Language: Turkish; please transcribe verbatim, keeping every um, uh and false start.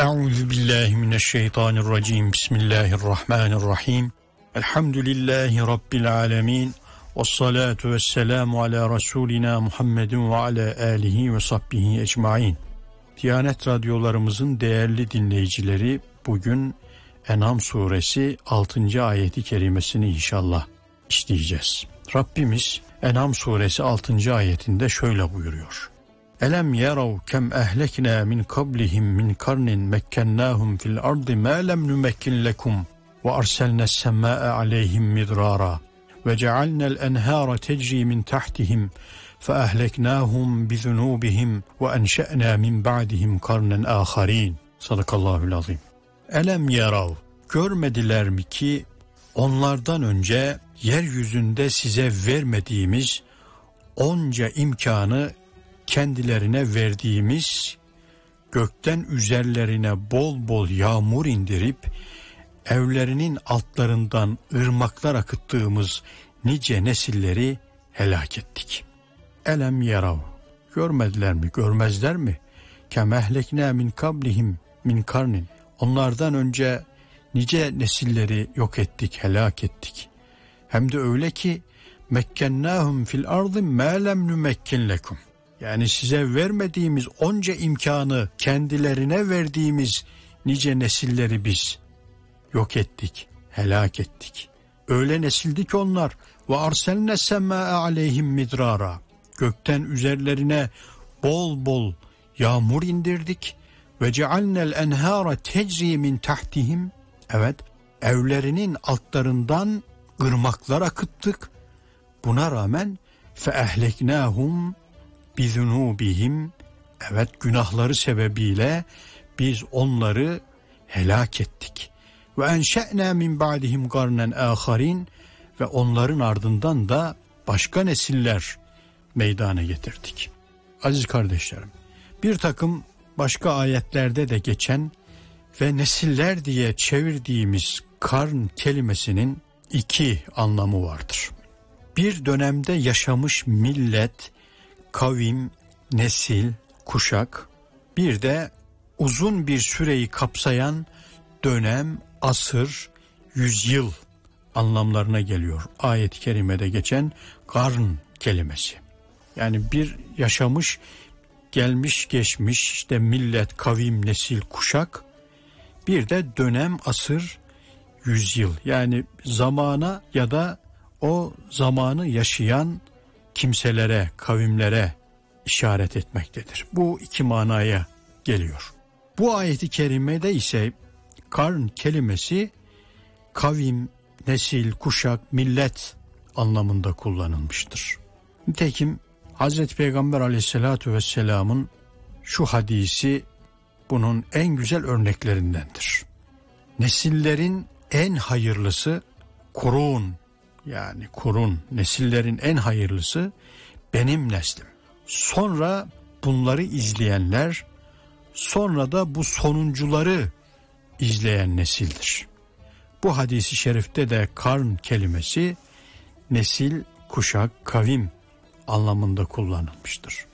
Euzu billahi mineşşeytanirracim. Bismillahirrahmanirrahim. Elhamdülillahi rabbil alamin. Ves salatu vesselamu ala rasulina Muhammedin ve ala alihi ve sahbihi ecmaîn. Diyanet radyolarımızın değerli dinleyicileri, bugün En'am suresi altıncı ayeti kerimesini inşallah işleyeceğiz. Rabbimiz En'am suresi altıncı ayetinde şöyle buyuruyor: Elem yerav kem ehlekna min kablihim min karnin mekkennahum fil ardı ma lem numekkin lekum ve arselnes semâe aleyhim midrara ve cealnel enhâra tecri min tahtihim fe ehleknahum bi zunubihim ve enşe'nâ min ba'dihim karnen âkharîn. Sadakallahul azim. Elem yerav, görmediler mi ki onlardan önce yeryüzünde size vermediğimiz onca imkanı kendilerine verdiğimiz, gökten üzerlerine bol bol yağmur indirip evlerinin altlarından ırmaklar akıttığımız nice nesilleri helak ettik. Elem yarav, görmediler mi, görmezler mi? Kemehlekne min kablihim min karnin, onlardan önce nice nesilleri yok ettik, helak ettik. Hem de öyle ki mekkennahum fil ardı ma lem numekkin lekum. Yani size vermediğimiz onca imkanı kendilerine verdiğimiz nice nesilleri biz yok ettik, helak ettik. Öyle nesildi ki onlar ve arselne semâe aleyhim midrara, gökten üzerlerine bol bol yağmur indirdik ve cealnel enhâra tecri min tahtihim, evet, evlerinin altlarından ırmaklar akıttık. Buna rağmen fe ehleknâhum bizunubihim, evet, günahları sebebiyle biz onları helak ettik. Ve enşe'nâ min ba'dihim karnen âkharîn, ve onların ardından da başka nesiller meydana getirdik. Aziz kardeşlerim, bir takım başka ayetlerde de geçen ve nesiller diye çevirdiğimiz karn kelimesinin iki anlamı vardır. Bir dönemde yaşamış millet, kavim, nesil, kuşak, bir de uzun bir süreyi kapsayan dönem, asır, yüzyıl anlamlarına geliyor ayet-i kerimede geçen karn kelimesi. Yani bir yaşamış, gelmiş geçmiş işte millet, kavim, nesil, kuşak, bir de dönem, asır, yüzyıl, yani zamana ya da o zamanı yaşayan kimselere, kavimlere işaret etmektedir. Bu iki manaya geliyor. Bu ayeti kerimede ise karn kelimesi kavim, nesil, kuşak, millet anlamında kullanılmıştır. Nitekim Hazreti Peygamber Aleyhisselatü Vesselam'ın şu hadisi bunun en güzel örneklerindendir. Nesillerin en hayırlısı kurun, yani kurun, nesillerin en hayırlısı benim neslim. Sonra bunları izleyenler, sonra da bu sonuncuları izleyen nesildir. Bu hadisi şerifte de karn kelimesi nesil, kuşak, kavim anlamında kullanılmıştır.